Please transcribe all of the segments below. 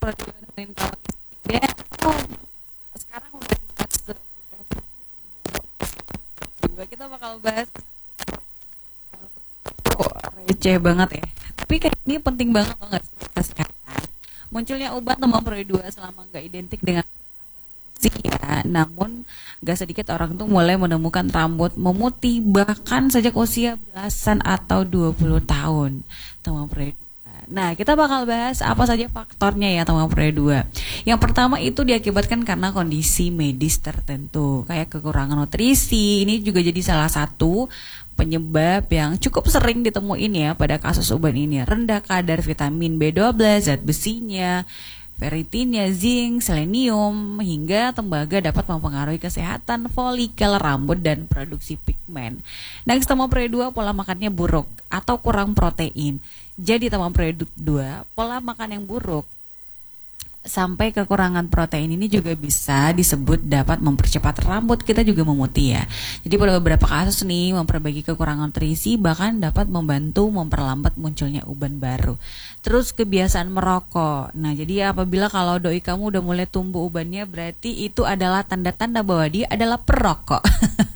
produk nemenin kamu istirahat. Oh, sekarang udah di fase udah kita bakal bahas receh banget ya. Tapi kayak ini penting banget loh nggak sih kesehatan. Munculnya obat demam periode 2 selama nggak identik dengan usia, namun gak sedikit orang tuh mulai menemukan rambut memutih bahkan sejak usia belasan atau 20 tahun. Demam periode 2. Nah, kita bakal bahas apa saja faktornya ya demam periode 2. Yang pertama itu diakibatkan karena kondisi medis tertentu, kayak kekurangan nutrisi. Ini juga jadi salah satu penyebab yang cukup sering ditemuin ya pada kasus uban ini. Rendah kadar vitamin B12, zat besinya, ferritinnya, zinc, selenium, hingga tembaga dapat mempengaruhi kesehatan folikel rambut dan produksi pigmen. Next, demam periode 2, pola makannya buruk atau kurang protein. Jadi demam periode 2, pola makan yang buruk sampai kekurangan protein ini juga bisa disebut dapat mempercepat rambut kita juga memutih ya. Jadi pada beberapa kasus nih memperbaiki kekurangan nutrisi bahkan dapat membantu memperlambat munculnya uban baru. Terus kebiasaan merokok. Nah, jadi apabila kalau doi kamu udah mulai tumbuh ubannya berarti itu adalah tanda-tanda bahwa dia adalah perokok.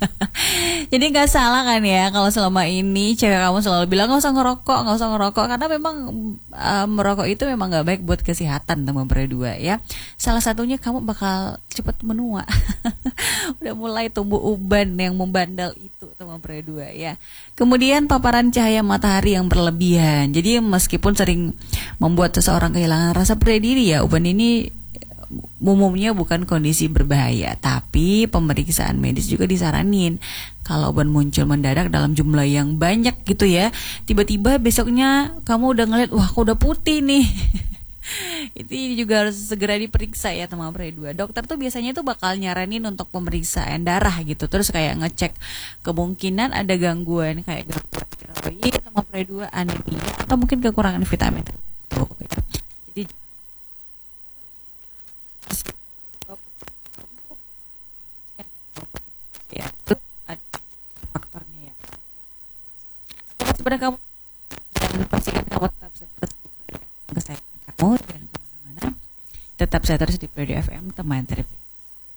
Jadi nggak salah kan ya kalau selama ini cewek kamu selalu bilang nggak usah ngerokok karena memang merokok itu memang nggak baik buat kesehatan teman berdua ya. Salah satunya kamu bakal cepat menua. Udah mulai tumbuh uban yang membandel itu teman berdua ya. Kemudian paparan cahaya matahari yang berlebihan. Jadi meskipun sering membuat seseorang kehilangan rasa percaya diri ya, uban ini umumnya bukan kondisi berbahaya, tapi pemeriksaan medis juga disaranin. Kalau uban muncul mendadak dalam jumlah yang banyak gitu ya, tiba-tiba besoknya kamu udah ngeliat, wah kok udah putih nih. Itu juga harus segera diperiksa ya teman periode 2. Dokter tuh biasanya tuh bakal nyaranin untuk pemeriksaan darah gitu, terus kayak ngecek kemungkinan ada gangguan kayak gangguan tiroid, teman periode 2, anemia atau mungkin kekurangan vitamin. Jadi ya itu faktornya ya. Sebenarnya kamu jangan pastikan kamu tetap sehat kesehatan kamu dan kemana-mana. Tetap saya terus di Radio FM teman terapi.